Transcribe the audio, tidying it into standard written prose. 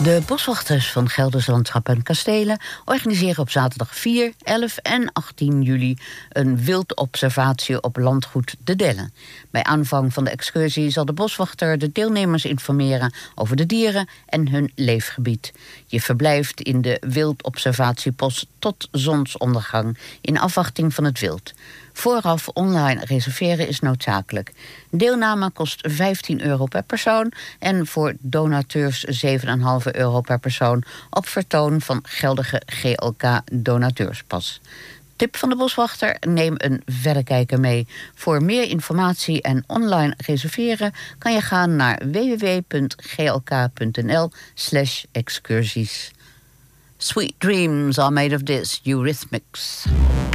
De boswachters van Gelderse Landschap en Kastelen organiseren op zaterdag 4, 11 en 18 juli een wildobservatie op landgoed De Dellen. Bij aanvang van de excursie zal de boswachter de deelnemers informeren over de dieren en hun leefgebied. Je verblijft in de wildobservatiepost tot zonsondergang in afwachting van het wild. Vooraf online reserveren is noodzakelijk. Deelname kost €15 per persoon en voor donateurs €7,5 per persoon op vertoon van geldige GLK-donateurspas. Tip van de boswachter: neem een verrekijker mee. Voor meer informatie en online reserveren kan je gaan naar www.glk.nl/excursies. Sweet dreams are made of this, Eurythmics.